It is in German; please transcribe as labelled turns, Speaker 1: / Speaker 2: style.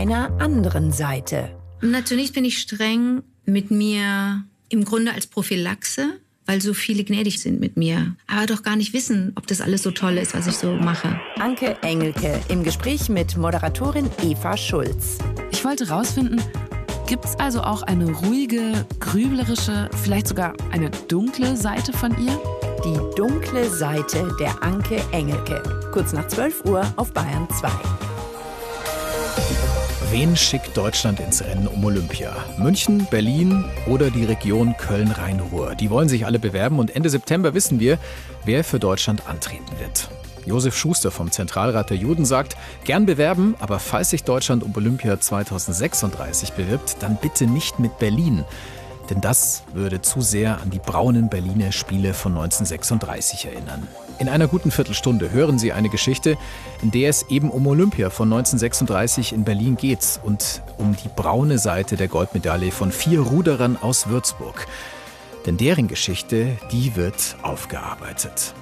Speaker 1: einer anderen Seite.
Speaker 2: Natürlich bin ich streng mit mir im Grunde als Prophylaxe, weil so viele gnädig sind mit mir, aber doch gar nicht wissen, ob das alles so toll ist, was ich so mache.
Speaker 1: Anke Engelke im Gespräch mit Moderatorin Eva Schulz.
Speaker 3: Ich wollte rausfinden, gibt es also auch eine ruhige, grüblerische, vielleicht sogar eine dunkle Seite von ihr?
Speaker 1: Die dunkle Seite der Anke Engelke. Kurz nach 12 Uhr auf Bayern 2.
Speaker 4: Wen schickt Deutschland ins Rennen um Olympia? München, Berlin oder die Region Köln-Rhein-Ruhr? Die wollen sich alle bewerben und Ende September wissen wir, wer für Deutschland antreten wird. Josef Schuster vom Zentralrat der Juden sagt, gern bewerben, aber falls sich Deutschland um Olympia 2036 bewirbt, dann bitte nicht mit Berlin. Denn das würde zu sehr an die braunen Berliner Spiele von 1936 erinnern. In einer guten Viertelstunde hören Sie eine Geschichte, in der es eben um Olympia von 1936 in Berlin geht und um die braune Seite der Goldmedaille von 4 Ruderern aus Würzburg. Denn deren Geschichte, die wird aufgearbeitet.